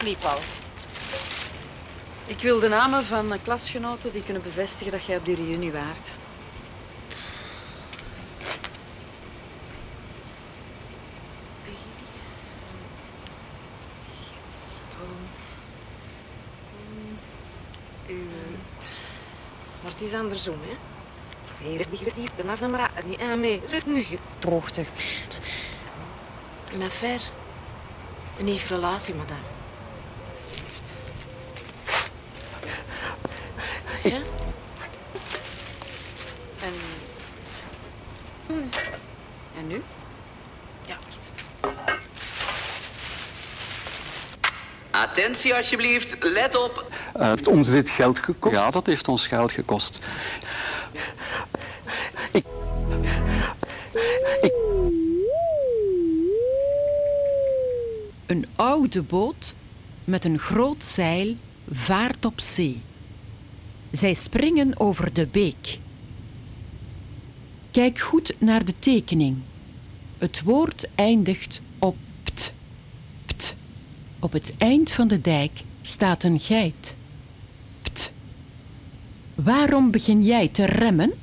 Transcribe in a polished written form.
Liep al. Ik wil de namen van klasgenoten die kunnen bevestigen dat jij op die reunie waart. Maar het is andersom, hè? Weer niet, vanaf de raad niet aan mee. Rust nu. Droogte. Een affaire. Een lieve relatie, madame. Alsjeblieft. Ja? En nu? Ja, wacht. Attentie alsjeblieft, let op. Heeft ons dit geld gekost? Ja, dat heeft ons geld gekost. Een oude boot met een groot zeil vaart op zee. Zij springen over de beek. Kijk goed naar de tekening. Het woord eindigt op pt. Pt. Op het eind van de dijk staat een geit. Pt. Waarom begin jij te remmen?